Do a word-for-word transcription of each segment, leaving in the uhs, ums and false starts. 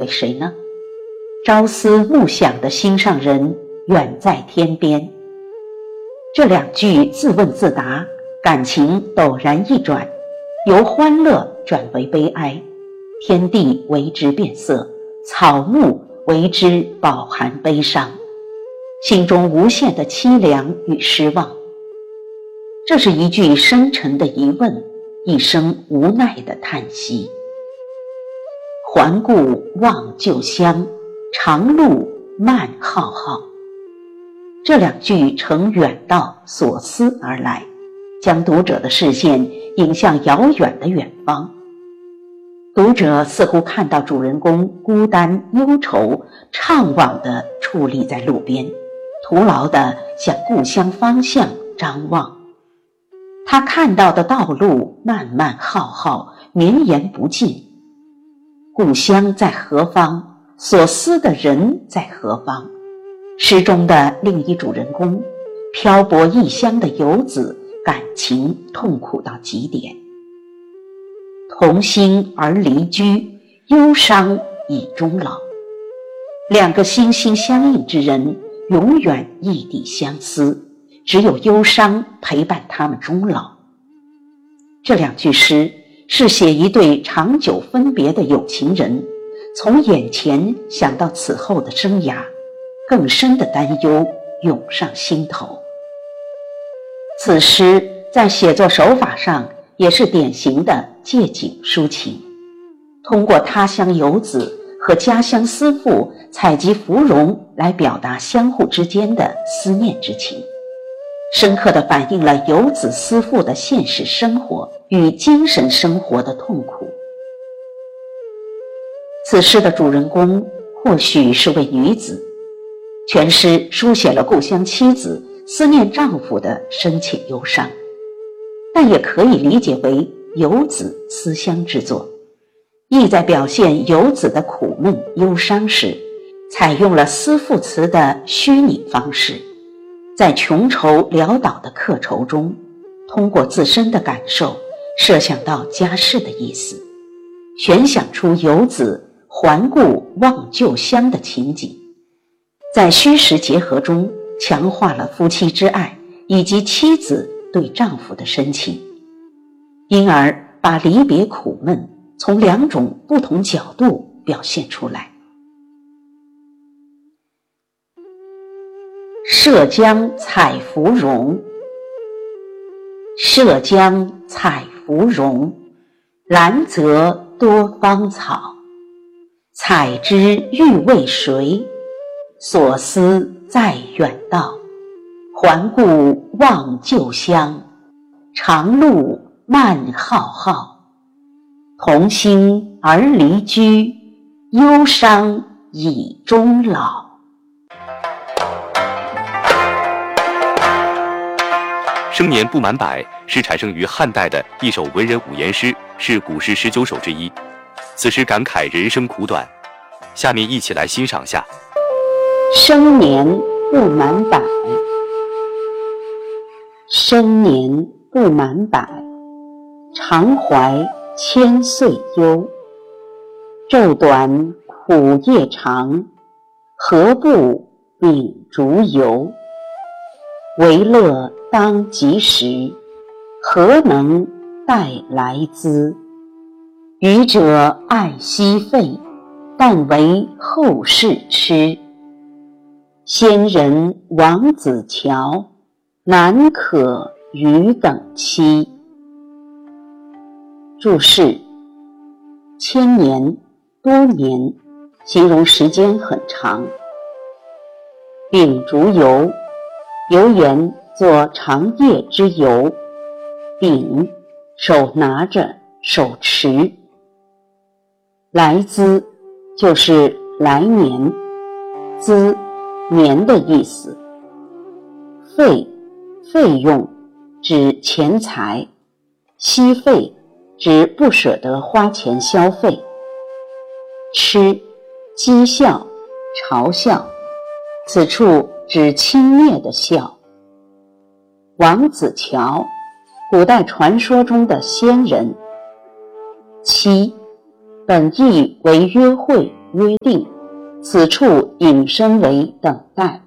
谁呢？朝思暮想的心上人远在天边。这两句自问自答，感情陡然一转，由欢乐转为悲哀，天地为之变色，草木为之饱含悲伤，心中无限的凄凉与失望。这是一句深沉的疑问，一声无奈的叹息。环顾望旧乡，长路漫浩浩。这两句乘远道所思而来，将读者的视线引向遥远的远方。读者似乎看到主人公孤单忧愁怅惘地矗立在路边，徒劳地向故乡方向张望。他看到的道路漫漫浩浩，绵延不尽。故乡在何方？所思的人在何方？诗中的另一主人公，漂泊异乡的游子，感情痛苦到极点。同心而离居，忧伤以终老。两个心心相印之人，永远异地相思，只有忧伤陪伴他们终老。这两句诗是写一对长久分别的有情人，从眼前想到此后的生涯，更深的担忧涌上心头。此诗在写作手法上也是典型的借景抒情，通过他乡游子和家乡思妇采集芙蓉来表达相互之间的思念之情，深刻地反映了游子思妇的现实生活与精神生活的痛苦。此诗的主人公或许是位女子，全诗书写了故乡妻子思念丈夫的深切忧伤，但也可以理解为游子思乡之作，意在表现游子的苦闷忧伤时，采用了思妇词的虚拟方式，在穷愁潦倒的客愁中，通过自身的感受设想到家世的意思，悬想出游子环顾望旧乡的情景，在虚实结合中强化了夫妻之爱以及妻子对丈夫的深情，因而把离别苦闷从两种不同角度表现出来。涉江采芙蓉，涉江采芙蓉，兰泽多芳草。采之欲为谁？所思在远道。环顾望旧乡，长路漫浩浩。同心而离居，忧伤以终老。 生年不满百是产生于汉代的一首文人五言诗，是古诗十九首之一。此诗感慨人生苦短，下面一起来欣赏下。 生年不满百，生年不满百，常怀千岁忧。昼短苦夜长，何不秉烛游？为乐当及时，何能待来兹？愚者爱惜废，但为后世吃。先人王子乔，难可与等期。注释：千年、多年，形容时间很长。秉烛游，游园做长夜之游。秉，手拿着，手持。来兹就是来年，资年的意思。费，费用指钱财，惜费指不舍得花钱消费。嗤，讥笑、嘲笑，此处指轻蔑的笑。王子乔，古代传说中的仙人。期，本意为约会、 约定，此处引申为等待。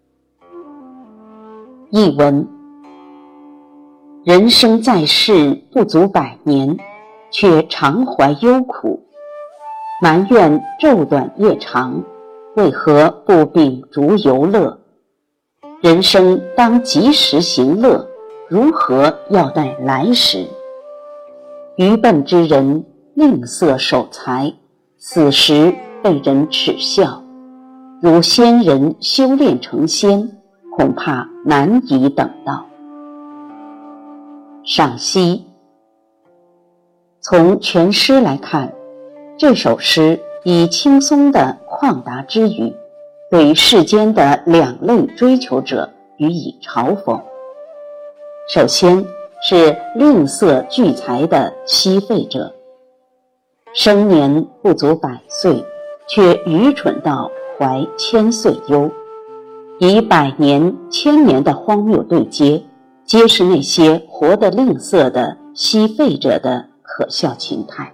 译文：人生在世不足百年，却常怀忧苦，埋怨昼短夜长，为何不秉烛游乐？人生当及时行乐，如何要待来时？愚笨之人吝啬守财，死时被人耻笑。如仙人修炼成仙，恐怕难以等到。赏析：从全诗来看，这首诗以轻松的旷达之语，对世间的两类追求者予以嘲讽。首先是吝啬聚财的惜废者，生年不足百岁，却愚蠢到怀千岁忧，以百年千年的荒谬对接，皆是那些活得吝啬的惜废者的可笑情态。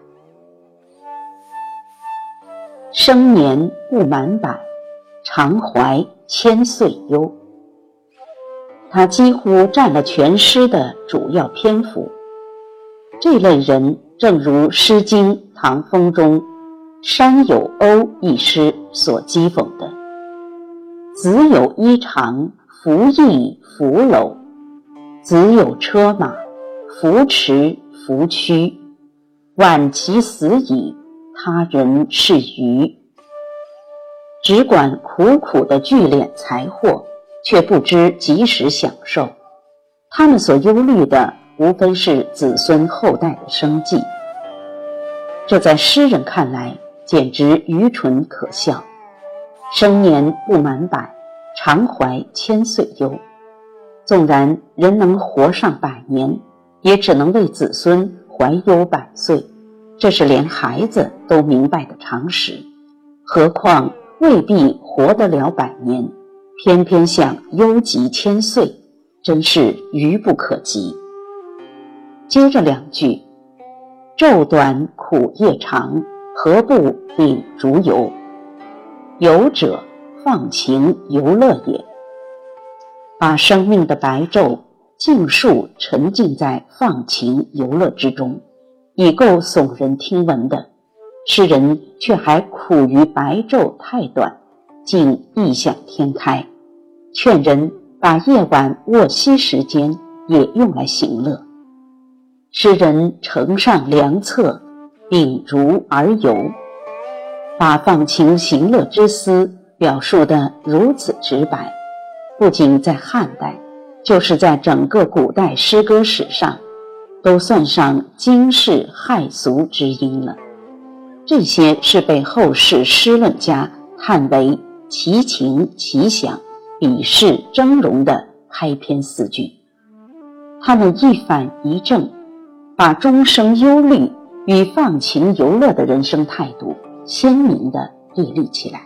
生年不满百，常怀千岁忧，他几乎占了全诗的主要篇幅。这类人正如《诗经·唐风》中山有欧一诗所讥讽的：子有衣裳，服役服篓；子有车马，扶持扶驱。晚其死矣，他人是愚。只管苦苦地聚敛财货，却不知及时享受。他们所忧虑的无非是子孙后代的生计。这在诗人看来简直愚蠢可笑。生年不满百，常怀千岁忧。纵然人能活上百年，也只能为子孙怀忧百岁，这是连孩子都明白的常识。何况未必活得了百年，偏偏想忧及千岁，真是愚不可及。接着两句：昼短苦夜长，何不秉烛游？游者，放情游乐也。把生命的白昼尽数沉浸在放情游乐之中，已够耸人听闻的。诗人却还苦于白昼太短，竟异想天开，劝人把夜晚卧息时间也用来行乐。诗人呈上良策，秉烛而游，把放情行乐之思表述得如此直白，不仅在汉代，就是在整个古代诗歌史上，都算上惊世骇俗之音了。这些是被后世诗论家叹为奇情奇想、比世峥嵘的开篇四句。他们一反一正，把终生忧虑与放情游乐的人生态度鲜明地对立起来。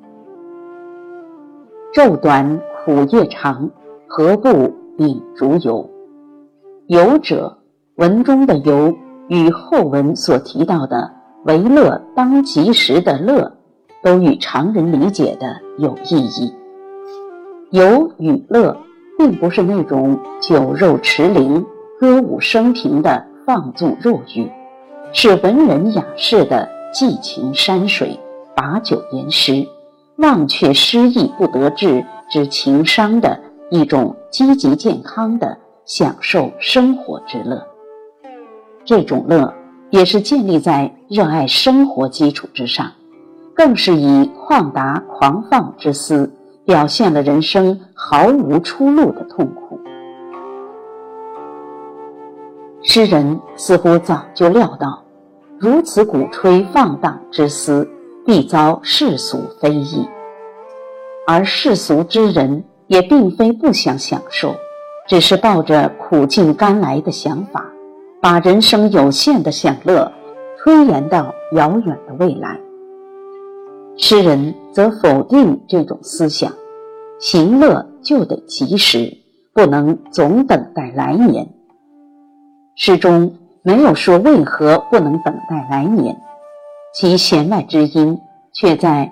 昼短苦夜长，何不秉烛游？游者，文中的游与后文所提到的为乐当及时的乐，都与常人理解的有意义。游与乐并不是那种酒肉驰灵、歌舞升平的放纵肉欲，是文人雅士的寄情山水，把酒言诗，忘却诗意不得志之情伤的一种积极健康的享受生活之乐。这种乐也是建立在热爱生活基础之上，更是以旷达狂放之思表现了人生毫无出路的痛苦。诗人似乎早就料到，如此鼓吹放荡之思必遭世俗非议，而世俗之人也并非不想享受，只是抱着苦尽甘来的想法，把人生有限的享乐推延到遥远的未来。诗人则否定这种思想，行乐就得及时，不能总等待来年。诗中没有说为何不能等待来年，其弦外之音却在